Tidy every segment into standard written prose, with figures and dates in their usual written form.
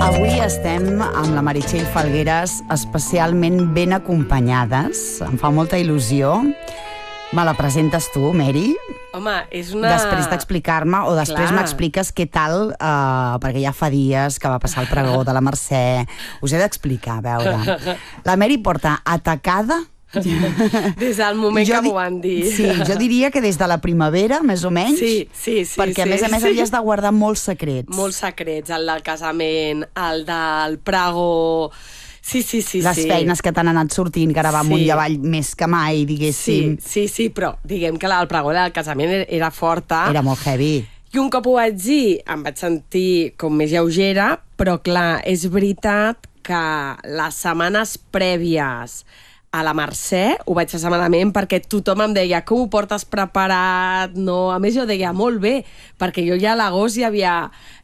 Avui estem amb la Meritxell Falgueres especialment ben acompanyades. Em fa molta il·lusió. Me la presentes tu, Meri? Home, és una... Després d'explicar-me, o després m'expliques què tal, perquè ja fa dies que va passar el pregó de la Mercè. Us he d'explicar, a veure. La Meri porta atacada... Des del moment que m'ho van dir. Sí, jo diria que des de la primavera, més o menys. Sí. Perquè, a més, havies de guardar molts secrets. Molts secrets, el del casament, el del pregó... Sí. Les feines que t'han anat sortint, que ara va amunt i avall més que mai, diguéssim. Sí, però diguem que el pregó del casament era forta. Era molt heavy. I un cop ho vaig dir, em vaig sentir com més lleugera, però clar, és veritat que les setmanes prèvies a la Mercè ho vaig passar malament perquè tothom em deia com ho portes preparat, no? A més jo deia molt bé, perquè jo ja a l'agost ja havia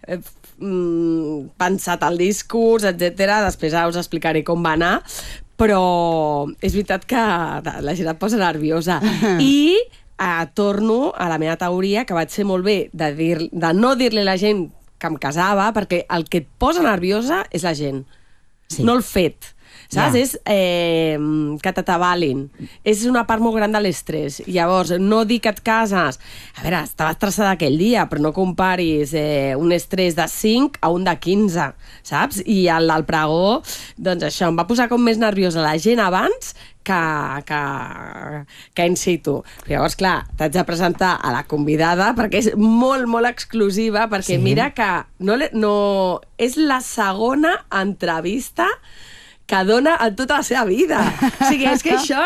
pensat el discurs, etc. Després us explicaré com va anar, però és veritat que la gent et posa nerviosa. I torno a la meva teoria, que vaig ser molt bé de no dir-li a la gent que em casava, perquè el que et posa nerviosa és la gent, no el fet. Saps? És que t'atabalin. És una part molt gran de l'estrès. Llavors, no dir que et cases... A veure, estava estressada aquell dia, però no comparis un estrès de 5 a un de 15, saps? I el del pregó, doncs això, em va posar com més nerviosa la gent abans que in situ. Llavors, clar, t'haig de presentar a la convidada perquè és molt, molt exclusiva, perquè mira que no és la segona entrevista que dona en tota la seva vida. O sigui, és que això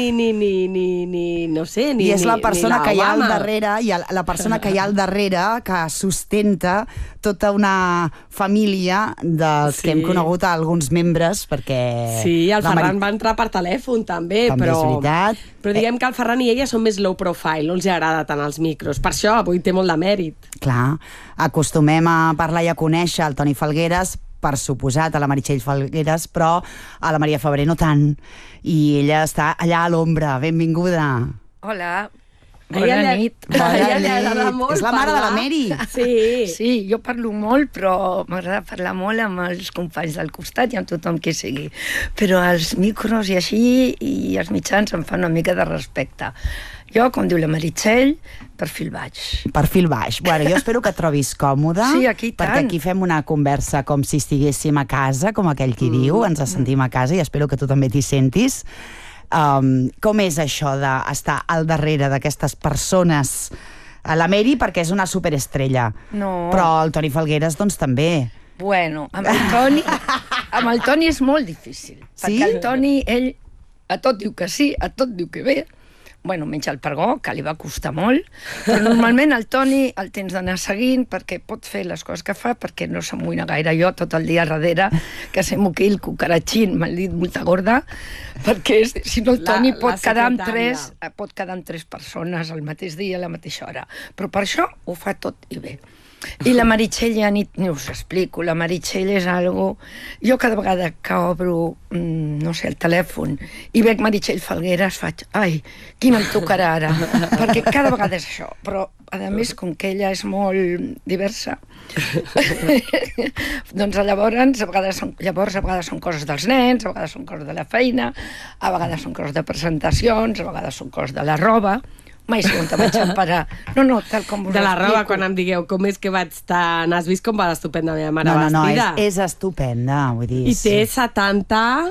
no sé, ni I és la persona que hi ha al Obama. darrere, i la persona que hi ha al darrere que sustenta tota una família dels que hem conegut a alguns membres, perquè... Sí, el Ferran va entrar per telèfon, també, però... és veritat. Però diguem que el Ferran i ella són més low profile, no els agrada tant els micros. Per això avui té molt de mèrit. Clar, acostumem a parlar i a conèixer el Toni Falgueres, per suposat, a la Meritxell Falgueres, però a la Maria Febrer no tant. I ella està allà a l'ombra. Benvinguda. Hola, Bona nit. Ella li agrada molt És la mare de la Meri. Sí, jo parlo molt, però m'agrada parlar molt amb els companys del costat i amb tothom que sigui. Però els micros i així, i els mitjans em fan una mica de respecte. Jo, com diu la Meritxell, perfil baix. Perfil baix. Bueno, jo espero que et trobis còmoda. Sí, aquí tant. Perquè aquí fem una conversa com si estiguéssim a casa, com aquell qui diu, ens sentim a casa i espero que tu també t'hi sentis. Com és això d'estar al darrere d'aquestes persones? La Meri, perquè és una superestrella. No. Però el Toni Falgueres, doncs, també. Bueno, amb el Toni és molt difícil. Sí? Perquè el Toni, ell, a tot diu que sí, a tot diu que bé. Bueno, menys el pregó, que li va costar molt, però normalment el Toni el tens d'anar seguint perquè pot fer les coses que fa, perquè no s'amoïna gaire jo tot el dia darrere, que se m'ho el cucarachín, m'ha dit molta gorda, perquè si no el Toni pot quedar amb tres persones al mateix dia, a la mateixa hora. Però per això ho fa tot i bé. I la Meritxell ja ni us explico, la Meritxell és algo... Jo cada vegada que obro, no sé, el telèfon i veig Meritxell Falgueres faig, ai, quina em tocarà ara? Perquè cada vegada és això, però a més, com que ella és molt diversa, doncs llavors a vegades són coses dels nens, a vegades són coses de la feina, a vegades són coses de presentacions, a vegades són coses de la roba. Mai segon te vaig emparar. No, tal com us de la roba, explico. quan em digueu com és que vaig estar... Has vist com va l'estupenda meva mare vestida? No, és estupenda, vull dir... I té 71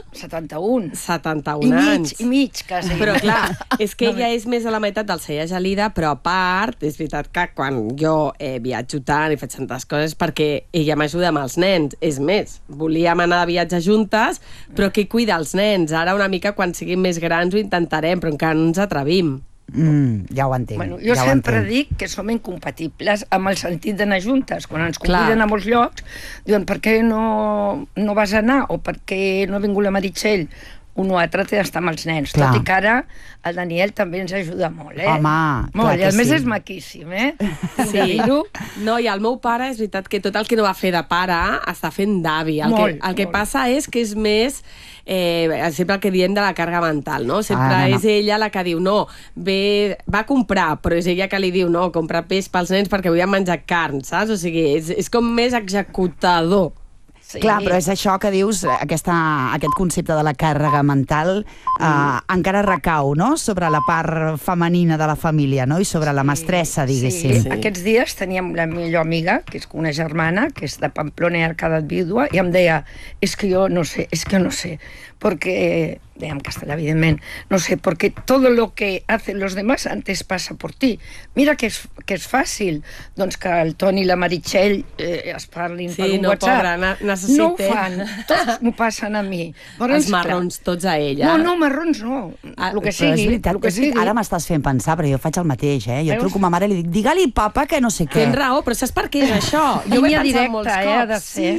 anys. I mig, quasi. Però clar, és que ella és més de la meitat del Ceia Gelida, però a part, és veritat que quan jo viatjo tant i faig tantes coses perquè ella m'ajuda amb els nens. És més, volíem anar de viatge juntes, però qui cuida els nens? Ara una mica quan siguin més grans ho intentarem, però encara no ens atrevim. Ja ho entenc. Bueno, jo sempre dic que som incompatibles amb el sentit d'anar juntes. Quan ens conviden a molts llocs, diuen per què no vas anar o per què no ha vingut la Meritxell? Un o altre té d'estar amb els nens. Tot i que ara el Daniel també ens ajuda molt, Home, molt, i a més és maquíssim, Sí. No, i el meu pare, és veritat que tot el que no va fer de pare està fent d'avi. El que passa és que és més sempre el que diem de la càrrega mental, no? Sempre és ella la que diu, no, va a comprar, però és ella que li diu, no, compra peix pels nens perquè vull menjar carn, saps? O sigui, és com més executador. Sí. Clar, però és això que dius, aquest concepte de la càrrega mental encara recau, no?, sobre la part femenina de la família, no?, i sobre la mestressa, diguéssim. Sí. Aquests dies teníem la millor amiga, que és una germana, que és de Pamplona i ha quedat vídua, i em deia, és que jo no sé, porque, deia en castellà, evidentment, no sé, porque todo lo que hacen los demás antes pasa por ti. Mira que és fàcil, doncs que el Toni i la Meritxell es parlin per un WhatsApp. Pobra, necessite. No ho fan, tots m'ho passen a mi. Els marrons tots a ella. No, marrons no, el que sigui. És veritat, ara m'estàs fent pensar, però jo faig el mateix, Jo truco a ma mare i li dic, digue-li papa que no sé què. Tens raó, però saps per què és això? Jo ho he pensat molts cops. Ha de ser.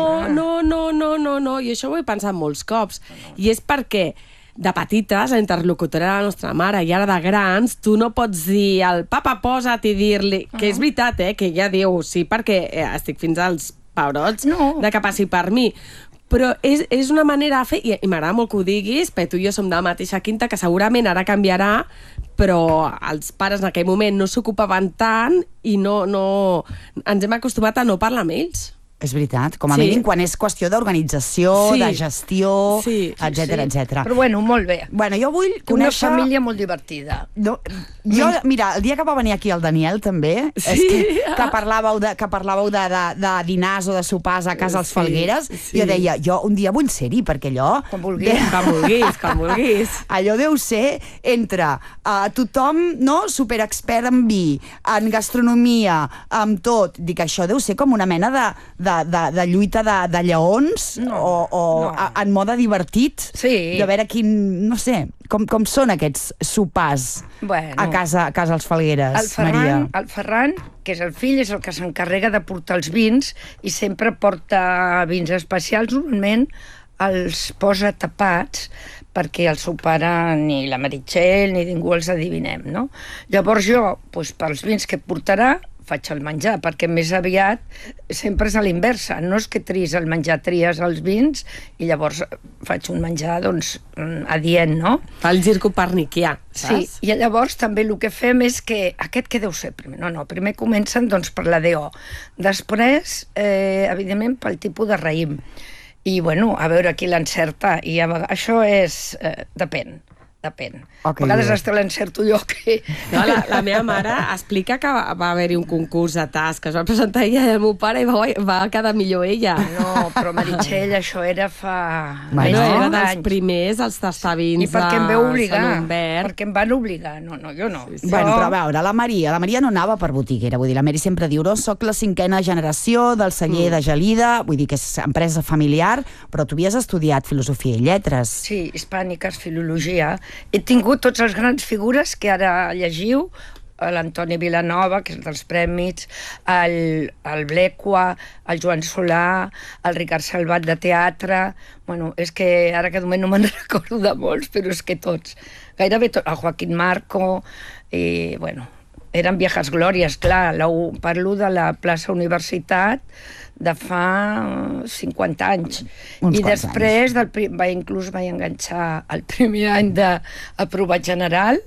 No, jo això ho he pensat molts cops. I és perquè de petites, la interlocutora de la nostra mare, i ara de grans, tu no pots dir el papa posa't i dir-li, que és veritat, que ella diu sí perquè estic fins als pebrots de que passi per mi, però és una manera de fer, i m'agrada molt que ho diguis, perquè tu i jo som de la mateixa quinta, que segurament ara canviarà, però els pares en aquell moment no s'ocupaven tant i no ens hem acostumat a no parlar amb ells. És veritat, com a mínim quan és qüestió d'organització, de gestió, etcètera. Però bueno, molt bé. Bueno, jo vull conèixer... Una família molt divertida. Jo, mira, el dia que va venir aquí el Daniel també, que parlàveu de dinars o de sopars a casa als Falgueres, jo deia, jo un dia vull ser-hi, perquè allò... Com vulguis. Allò deu ser entre tothom, no?, superexpert en vi, en gastronomia, amb tot. Dic, això deu ser com una mena de lluita de lleons en mode divertit, de veure quin, no sé, com són aquests sopars a casa als Falgueres, Maria. El Ferran, que és el fill, és el que s'encarrega de portar els vins i sempre porta vins especials, normalment els posa tapats perquè el seu pare, ni la Meritxell, ni ningú els adivinem, no? Llavors jo, pels vins que portarà, faig el menjar, perquè més aviat sempre és a l'inversa, no és que tries el menjar, tries els vins i llavors faig un menjar, doncs, adient, no? Fa el gir coperniquià, saps? Sí, i llavors també el que fem és que, aquest què deu ser primer? No, primer comencen, doncs, per la DO. Després, evidentment, pel tipus de raïm. I, bueno, a veure qui l'encerta. I això és... depèn. A vegades hasta l'encerto jo que... No, la meva mare explica que va haver-hi un concurs de tas, que es va presentar ella i el meu pare i va quedar millor ella. No, però Meritxell, això era fa... Bueno, era dels primers, els tastavins de Sant Humbert. Perquè em van obligar, no, jo no. Bueno, però a veure, la Maria no anava per botiguera, vull dir, la Mary sempre diu, soc la 5a generació del celler de Gelida, vull dir que és empresa familiar, però tu havies estudiat filosofia i lletres. Sí, hispàniques, filologia. He tingut tots els grans figures que ara llegiu, l'Antoni Vilanova, que és dels Prèmits, el Blecua, el Joan Solà, el Ricard Salvat de teatre... Bueno, és que ara que no me'n recordo de molts, però és que tots. Gairebé tot. El Joaquín Marco, i, bueno, eren viejas glòries, clar. Parlo de la plaça Universitat de fa 50 anys. I després inclús vaig enganxar el primer any d'aprovat general,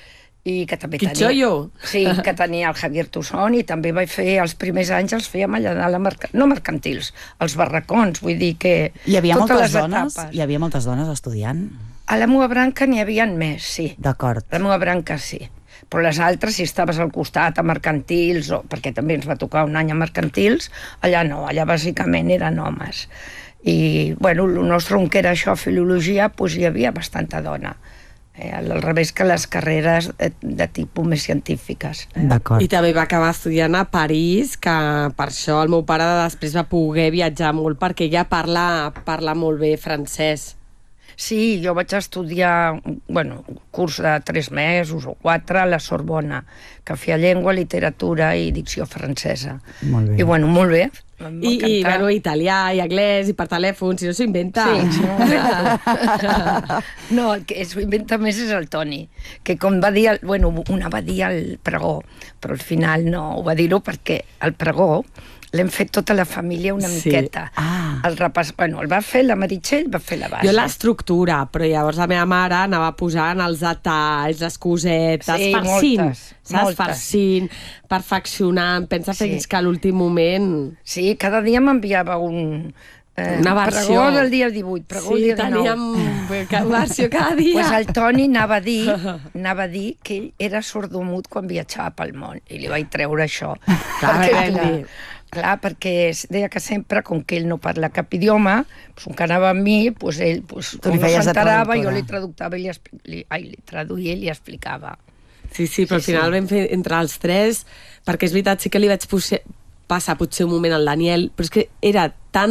i que també tenia... Sí, que tenia el Javier Toussaint, i també vaig fer els primers anys, els fèiem allà a no mercantils, els barracons, vull dir que... Hi havia moltes dones? Hi havia moltes dones estudiant? A la meva branca n'hi havia més, sí. D'acord. A la meva branca sí. Però les altres, si estaves al costat a mercantils, perquè també ens va tocar un any a mercantils, allà no, allà bàsicament eren homes. I, bueno, el nostre, que era això, filologia, doncs hi havia bastanta dona. Al revés que les carreres de tipus més científiques. D'acord. I també va acabar estudiant a París, que per això el meu pare després va poder viatjar molt, perquè ella parla molt bé francès. Sí, jo vaig estudiar, bueno, un curs de 3 mesos o 4 a la Sorbona, que feia llengua, literatura i dicció francesa. Molt bé. I, bueno, molt bé. I bueno, italià i anglès i per telèfon, si no s'ho inventa. Sí, si no ho invento. No, el que s'ho inventa més és el Toni, que com va dir, bueno, una va dir al pregó, però al final no, ho va dir-ho perquè al pregó l'hem fet tota la família una miqueta. El repàs, bueno, el va fer la Meritxell, va fer la base. Jo l'estructura, però llavors la meva mare anava posant els detalls, les cosetes, farcint, saps? Farcint, perfeccionant, pensa fins que a l'últim moment... Sí, cada dia m'enviava Una versió. Pregó del dia 18, pregó el dia 19. Sí, teníem versió cada dia. Pues el Toni anava a dir que ell era sordomut quan viatjava pel món, i li vaig treure això. Perquè es deia que sempre, com que ell no parla cap idioma, un que anava amb mi, ell com no s'enterava, jo li traductava li traduïa i li explicava. Sí, però al final vam fer entre els tres, perquè és veritat, sí que li vaig passar potser un moment al Daniel, però és que era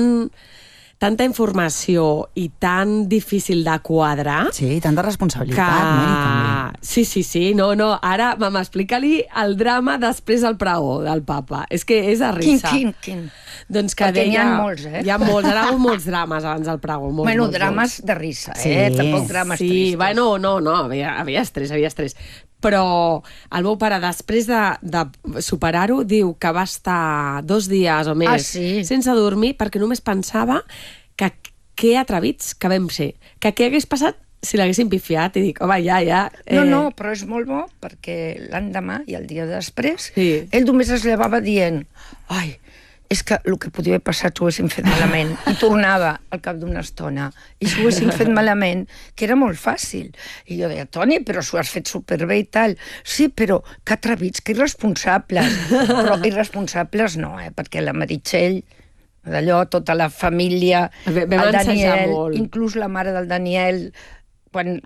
tanta informació i tan difícil de quadrar... Sí, tanta responsabilitat, no? Sí, no, ara m'explica-li el drama després del pregó del papa. És que és a risa. Quin? Doncs que perquè n'hi ha molts, Hi ha molts, ara ha molts drames abans del pregó. Bueno, drames de risa, tampoc drames tristos. Sí, bueno, no, havia estrès. Però el meu pare, després de superar-ho, diu que va estar 2 dies o més sense dormir perquè només pensava que què atrevits que vam ser. Que què hagués passat si l'haguessin pifiat. I dic, home, ja... No, però és molt bo perquè l'endemà i el dia després ell només es llevava dient ai, és que el que podia haver passat ho haguéssim fet malament. I tornava al cap d'una estona. I si ho haguéssim fet malament, que era molt fàcil. I jo deia, Toni, però s'ho has fet superbé i tal. Sí, però que atrevits, que irresponsables. Però irresponsables no, perquè la Meritxell, d'allò, tota la família, el Daniel, inclús la mare del Daniel, quan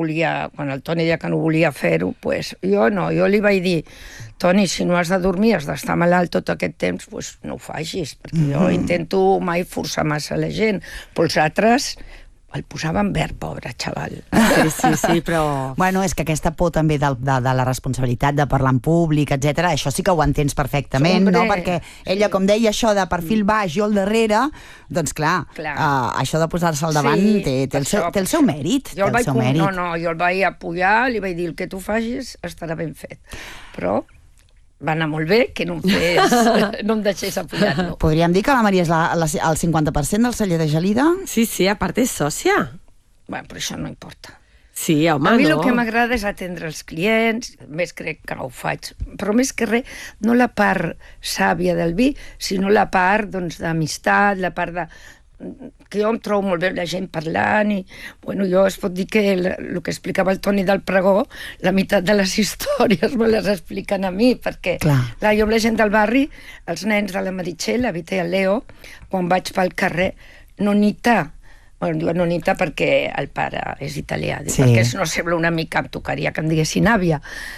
el Toni deia que no volia fer-ho, jo li vaig dir, Toni, si no has de dormir, has d'estar malalt tot aquest temps, no ho facis, perquè jo intento mai forçar massa la gent, però els altres el posaven verd, pobre xaval. Sí, però... Bueno, és que aquesta por també de la responsabilitat de parlar en públic, etc. Això sí que ho entens perfectament, no? Perquè ella, com deia, això de perfil baix, jo al darrere, doncs clar, això de posar-se al davant té el seu mèrit. Jo el vaig apoyar, li vaig dir, el que tu facis estarà ben fet. Però va anar molt bé, que no em deixés apoyar-lo. Podríem dir que la Maria és el 50% del celler de Gelida? Sí, a part és sòcia. Bueno, però això no importa. Sí, home, no. A mi el que m'agrada és atendre els clients, més crec que ho faig, però més que res, no la part sàvia del vi, sinó la part d'amistat, la part de... que jo em trobo molt bé la gent parlant i, jo es pot dir que el que explicava el Toni del pregó, la meitat de les històries me les expliquen a mi, perquè jo amb la gent del barri, els nens de la Meritxell, la Vita i el Leo, quan vaig pel carrer, Nonita, diuen Nonita perquè el pare és italià, perquè no sembla una mica, em tocaria que em diguessin àvia,